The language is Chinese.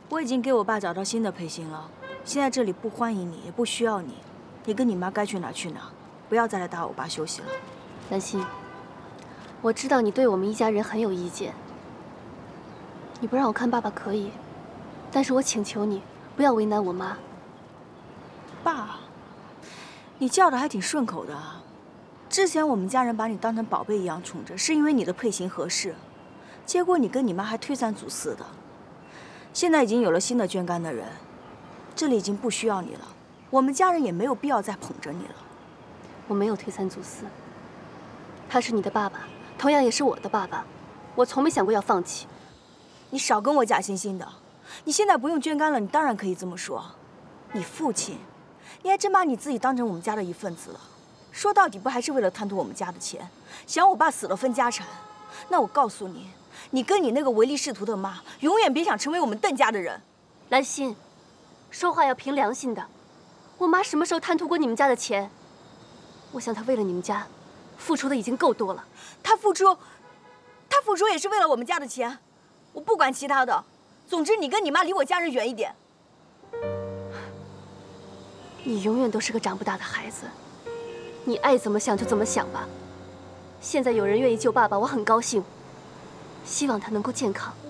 我已经给我爸找到新的配型了，现在这里不欢迎你，也不需要你，你跟你妈该去哪去哪，不要再来打扰我爸休息了。 兰心，我知道你对我们一家人很有意见，你不让我看爸爸可以，但是我请求你不要为难我妈。 爸，你叫的还挺顺口的啊。之前我们家人把你当成宝贝一样宠着，是因为你的配型合适，结果你跟你妈还推三阻四的。现在已经有了新的捐肝的人，这里已经不需要你了，我们家人也没有必要再捧着你了。 我没有推三阻四，他是你的爸爸，同样也是我的爸爸，我从没想过要放弃。 你少跟我假惺惺的，你现在不用捐肝了，你当然可以这么说。你父亲，你还真把你自己当成我们家的一份子了。说到底不还是为了贪图我们家的钱，想我爸死了分家产？那我告诉你，你跟你那个唯利是图的妈，永远别想成为我们邓家的人。 兰心，说话要凭良心的。我妈什么时候贪图过你们家的钱？我想她为了你们家，付出的已经够多了。 她付出也是为了我们家的钱。我不管其他的，总之你跟你妈离我家人远一点。 你永远都是个长不大的孩子，你爱怎么想就怎么想吧。现在有人愿意救爸爸，我很高兴，希望他能够健康。